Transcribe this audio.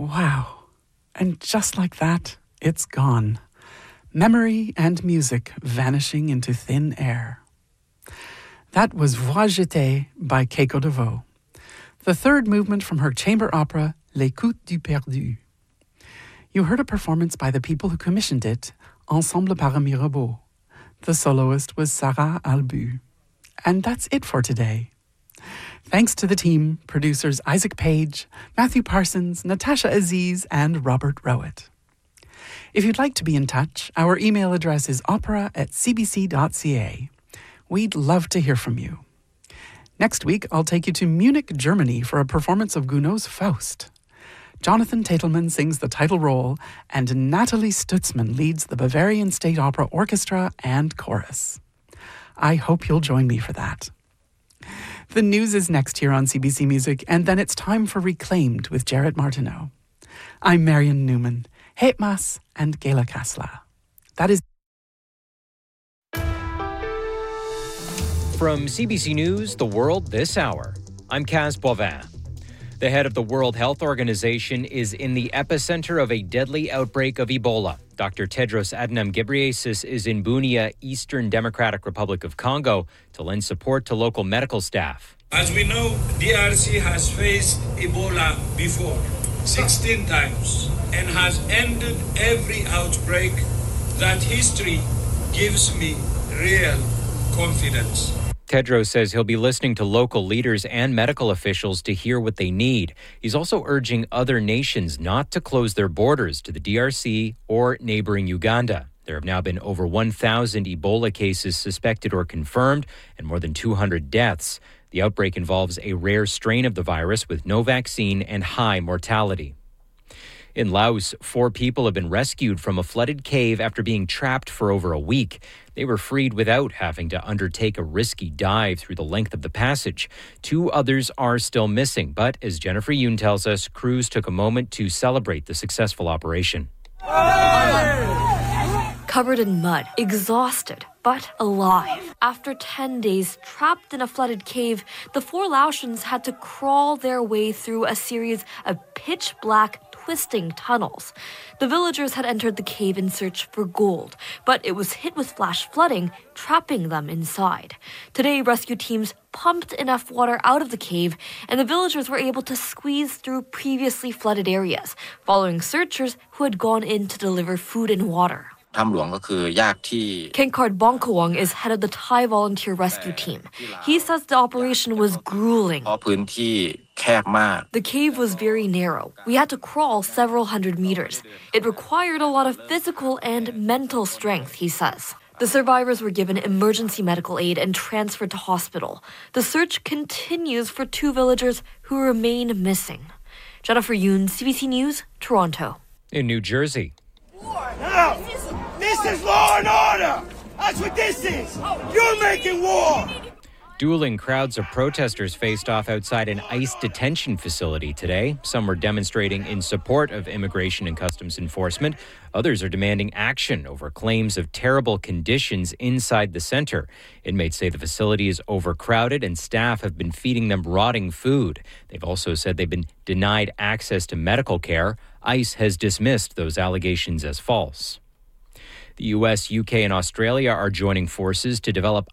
Wow. And just like that, it's gone. Memory and music vanishing into thin air. That was Voix Jetée by Keiko DeVoe, the third movement from her chamber opera, L'écoute du perdu. You heard a performance by the people who commissioned it, Ensemble Para Mirabeau. The soloist was Sarah Albu. And that's it for today. Thanks to the team, producers Isaac Page, Matthew Parsons, Natasha Aziz, and Robert Rowett. If you'd like to be in touch, our email address is opera@cbc.ca. We'd love to hear from you. Next week, I'll take you to Munich, Germany for a performance of Gounod's Faust. Jonathan Tatelman sings the title role, and Natalie Stutzman leads the Bavarian State Opera Orchestra and Chorus. I hope you'll join me for that. The news is next here on CBC Music, and then it's time for Reclaimed with Jared Martineau. I'm Marion Newman. Het Mas and Gela Kasla. That is... From CBC News, The World This Hour, I'm Kaz Boivin. The head of the World Health Organization is in the epicenter of a deadly outbreak of Ebola. Dr. Tedros Adhanom Ghebreyesus is in Bunia, Eastern Democratic Republic of Congo, to lend support to local medical staff. As we know, DRC has faced Ebola before, 16 times, and has ended every outbreak. That history gives me real confidence. Tedros says he'll be listening to local leaders and medical officials to hear what they need. He's also urging other nations not to close their borders to the DRC or neighboring Uganda. There have now been over 1,000 Ebola cases suspected or confirmed and more than 200 deaths. The outbreak involves a rare strain of the virus with no vaccine and high mortality. In Laos, 4 people have been rescued from a flooded cave after being trapped for over a week. They were freed without having to undertake a risky dive through the length of the passage. 2 others are still missing, but as Jennifer Yoon tells us, crews took a moment to celebrate the successful operation. Covered in mud, exhausted, but alive. After 10 days trapped in a flooded cave, the 4 Laotians had to crawl their way through a series of pitch-black twisting tunnels. The villagers had entered the cave in search for gold, but it was hit with flash flooding, trapping them inside. Today, rescue teams pumped enough water out of the cave, and the villagers were able to squeeze through previously flooded areas, following searchers who had gone in to deliver food and water. Kenkard Bongkawang is head of the Thai volunteer rescue team. He says the operation was grueling. The cave was very narrow. We had to crawl several hundred meters. It required a lot of physical and mental strength, he says. The survivors were given emergency medical aid and transferred to hospital. The search continues for 2 villagers who remain missing. Jennifer Yoon, CBC News, Toronto. In New Jersey. Now, this is law and order. That's what this is. You're making war. Dueling crowds of protesters faced off outside an ICE detention facility today. Some were demonstrating in support of immigration and customs enforcement. Others are demanding action over claims of terrible conditions inside the center. Inmates say the facility is overcrowded and staff have been feeding them rotting food. They've also said they've been denied access to medical care. ICE has dismissed those allegations as false. The US, UK, and Australia are joining forces to develop